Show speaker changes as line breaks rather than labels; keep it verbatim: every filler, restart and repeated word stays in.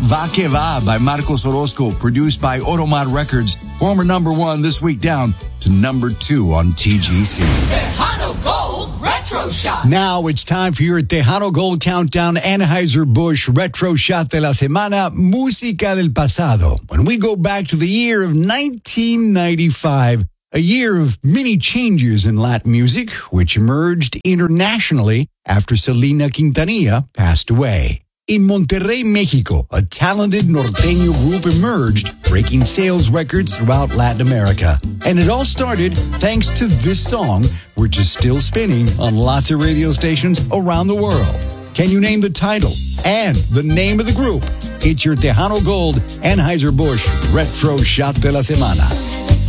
Va Que Va by Marcos Orozco, produced by Automod Records, former number one, this week down to number two on T G C.
Tejano Gold Retro Shot.
Now it's time for your Tejano Gold Countdown Anheuser-Busch Retro Shot de la Semana, Música del Pasado. When we go back to the year of nineteen ninety-five, a year of many changes in Latin music, which emerged internationally after Selena Quintanilla passed away. In Monterrey, Mexico, a talented norteño group emerged, breaking sales records throughout Latin America. And it all started thanks to this song, which is still spinning on lots of radio stations around the world. Can you name the title and the name of the group? It's your Tejano Gold Anheuser-Busch Retro Shot de la Semana.